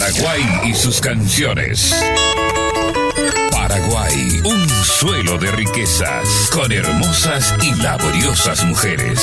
Paraguay y sus canciones. Paraguay, un suelo de riquezas, con hermosas y laboriosas mujeres.